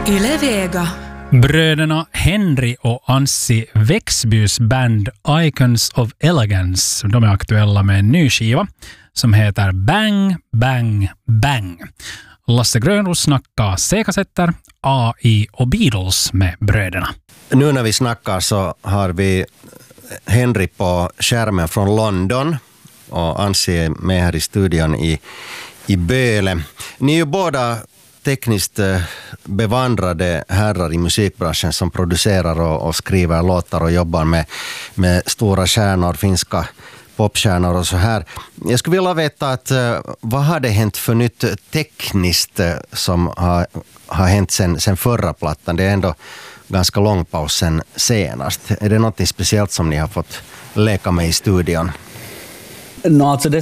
Yle Vega. Bröderna Henry och Anssi Växbys band Icons of Elegance, de är aktuella med en ny skiva som heter Bang, Bang, Bang. Lasse Grönros snackar C-kassetter, AI och Beatles med bröderna. Nu när vi snackar så har vi Henry på skärmen från London och Anssi är med här i studion i Böle. Ni är ju båda tekniskt bevandrade herrar i musikbranschen som producerar och skriver låtar och jobbar med stora stjärnor, finska popstjärnor och så här. Jag skulle vilja veta att vad har det hänt för nytt tekniskt som har hänt sen förra plattan? Det är ändå ganska lång paus sen senast. Är det något speciellt som ni har fått leka med i studion? Alltså det